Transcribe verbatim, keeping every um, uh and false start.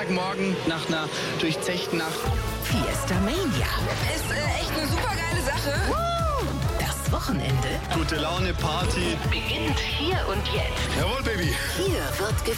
sonnigen Morgen nach einer durchzechten Nacht. Fiesta Mania. Ist äh, echt eine super geile Sache. Das Wochenende Gute Laune, Party. beginnt hier und jetzt. Jawohl, Baby. Hier wird gefeiert.